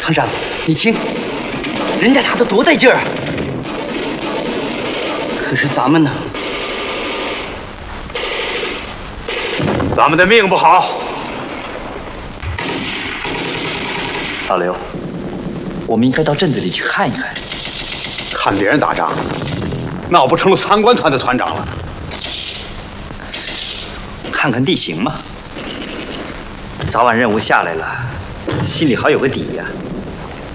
唐山，你听，人家打的多带劲儿啊！可是咱们呢？ 咱们的命不好。 老刘，我们应该到镇子里去看一看。 看别人打仗，那我不成了参观团的团长了？ 看看地形嘛，早晚任务下来了，心里好有个底呀。